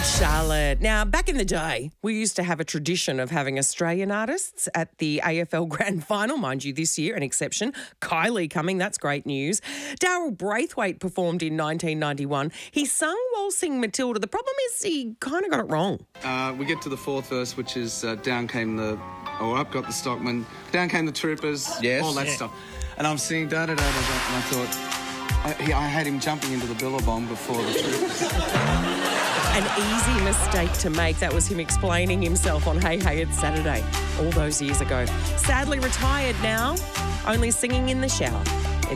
Charlotte. Now, back in the day, we used to have a tradition of having Australian artists at the AFL Grand Final. Mind you, this year, an exception. Kylie coming, that's great news. Daryl Braithwaite performed in 1991. He sung Waltzing Matilda. The problem is he kind of got it wrong. We get to the fourth verse, which is down came the... or up got the Stockman, down came the Troopers, all that stuff. And I'm singing da-da-da-da-da, and I thought... I had him jumping into the billabong before the Troopers. An easy mistake to make. That was him explaining himself on Hey Hey It's Saturday all those years ago. Sadly retired now, only singing in the shower.